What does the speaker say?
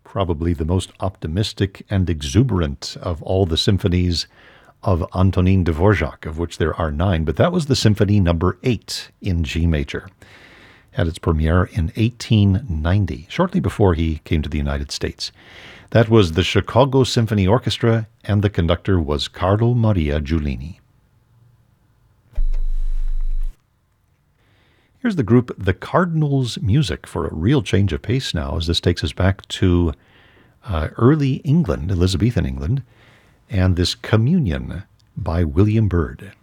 probably the most optimistic and exuberant of all the symphonies of Antonin Dvorak, of which there are 9, but that was the Symphony Number 8 in G major. Had its premiere in 1890, shortly before he came to the United States. That was the Chicago Symphony Orchestra, and the conductor was Carlo Maria Giulini. Here's the group The Cardinals Music for a real change of pace now, as this takes us back to early England, Elizabethan England, and this Communion by William Byrd.